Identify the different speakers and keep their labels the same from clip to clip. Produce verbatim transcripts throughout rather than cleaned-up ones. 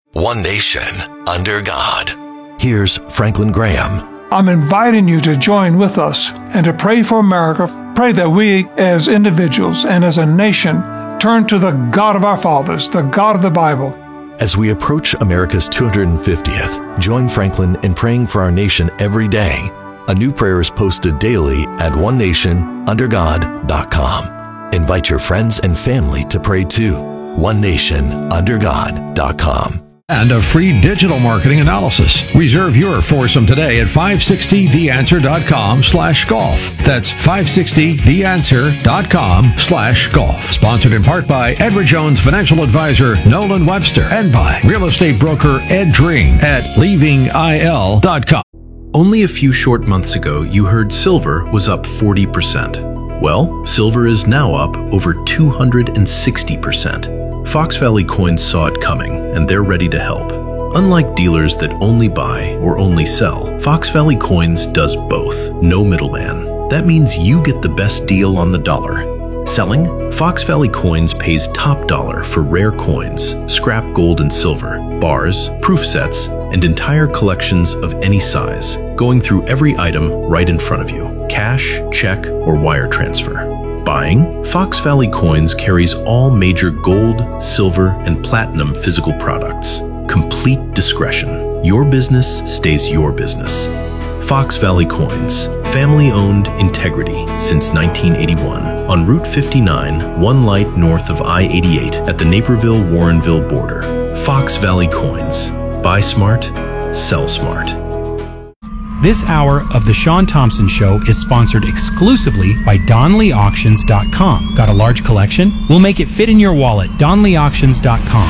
Speaker 1: One nation, under God. Here's Franklin Graham.
Speaker 2: I'm inviting you to join with us and to pray for America. Pray that we, as individuals and as a nation, turn to the God of our fathers, the God of the Bible.
Speaker 1: As we approach America's two hundred fiftieth, join Franklin in praying for our nation every day. A new prayer is posted daily at one nation under god dot com. Invite your friends and family to pray too. one nation under god dot com.
Speaker 3: And a free digital marketing analysis. Reserve your foursome today at five sixty the answer dot com slash golf. That's five sixty the answer dot com slash golf. Sponsored in part by Edward Jones financial advisor Nolan Webster and by real estate broker Ed Dring at leaving I L dot com.
Speaker 4: Only a few short months ago, you heard silver was up forty percent. Well, silver is now up over two hundred sixty percent. Fox Valley Coins saw it coming, and they're ready to help. Unlike dealers that only buy or only sell, Fox Valley Coins does both. No middleman. That means you get the best deal on the dollar. Selling? Fox Valley Coins pays top dollar for rare coins, scrap gold and silver, bars, proof sets, and entire collections of any size, going through every item right in front of you. Cash, check, or wire transfer. Buying? Fox Valley Coins carries all major gold, silver, and platinum physical products. Complete discretion. Your business stays your business. Fox Valley Coins. Family-owned integrity since nineteen eighty-one. On Route fifty-nine, one light north of I eighty-eight at the Naperville-Warrenville border. Fox Valley Coins. Buy smart, sell smart.
Speaker 5: This hour of The Sean Thompson Show is sponsored exclusively by Donley Auctions dot com. Got a large collection? We'll make it fit in your wallet. Donley Auctions dot com.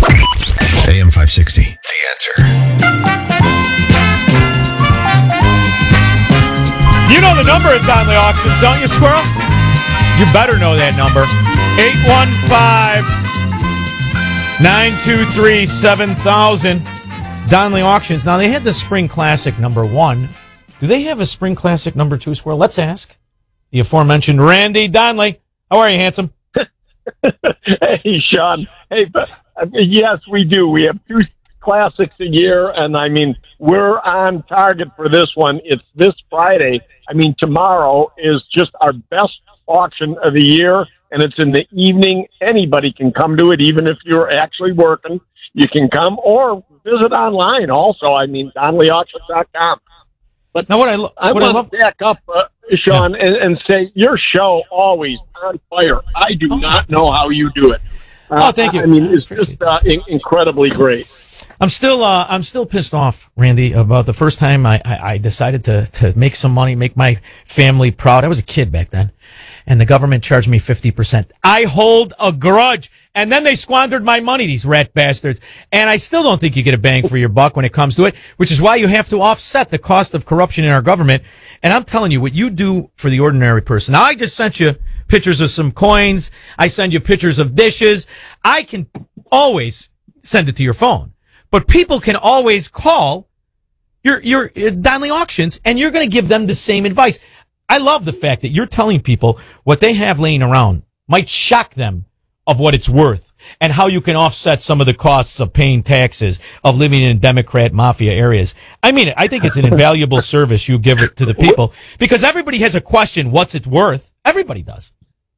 Speaker 3: A M five sixty. The Answer.
Speaker 6: You know the number at Donley Auctions, don't you, Squirrel? You better know that number. eight one five, nine two three, seven thousand. Donley Auctions. Now, they had the Spring Classic number one. Do they have a Spring Classic number two, Squirrel? Let's ask. The aforementioned Randy Donley. How are you, handsome?
Speaker 7: Hey, Sean. Hey, but, uh, yes, we do. We have two classics a year, and, I mean, we're on target for this one. It's this Friday. I mean, tomorrow is just our best auction of the year, and it's in the evening. Anybody can come to it, even if you're actually working. You can come or visit online also. I mean, Donley Auctions dot com. But
Speaker 6: now, what I, lo-
Speaker 7: I
Speaker 6: what
Speaker 7: want
Speaker 6: I love-
Speaker 7: to back up, uh, Sean, yeah. and, and say your show always on fire. I do oh. not know how you do it. Uh,
Speaker 6: oh, thank you.
Speaker 7: I mean, it's just uh, in- incredibly great.
Speaker 6: I'm still, uh, I'm still pissed off, Randy, about the first time I, I, I decided to, to make some money, make my family proud. I was a kid back then, and the government charged me fifty percent. I hold a grudge. And then they squandered my money, these rat bastards. And I still don't think you get a bang for your buck when it comes to it, which is why you have to offset the cost of corruption in our government. And I'm telling you, what you do for the ordinary person. Now, I just sent you pictures of some coins. I send you pictures of dishes. I can always send it to your phone. But people can always call your, your uh, Donley Auctions, and you're going to give them the same advice. I love the fact that you're telling people what they have laying around might shock them of what it's worth and how you can offset some of the costs of paying taxes, of living in Democrat mafia areas. I mean, I think it's an invaluable service you give it to the people because everybody has a question, what's it worth? Everybody does.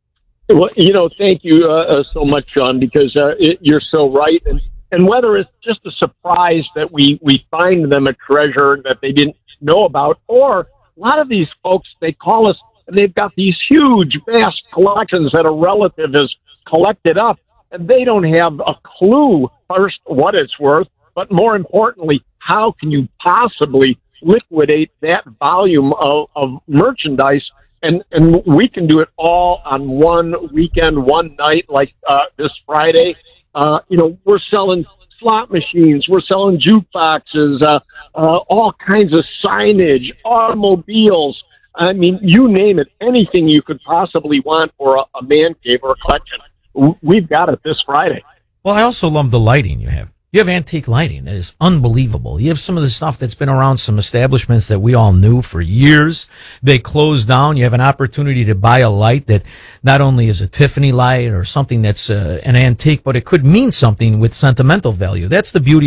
Speaker 7: Well, you know, thank you uh, so much, Sean, because uh, it, you're so right. And, and whether it's just a surprise that we, we find them a treasure that they didn't know about, or a lot of these folks, they call us and they've got these huge, vast collections that a relative has collected up, and they don't have a clue, first, what it's worth, but more importantly, how can you possibly liquidate that volume of, of merchandise? And, and we can do it all on one weekend, one night, like uh, this Friday. Uh, you know, we're selling slot machines, we're selling jukeboxes, uh, uh, all kinds of signage, automobiles. I mean, you name it, anything you could possibly want for a, a man cave or a collection. We've got it this Friday.
Speaker 6: Well, I also love the lighting you have. You have antique lighting that is unbelievable. You have some of the stuff that's been around some establishments that we all knew for years. They closed down. You have an opportunity to buy a light that not only is a Tiffany light or something that's uh, an antique, but it could mean something with sentimental value. That's the beauty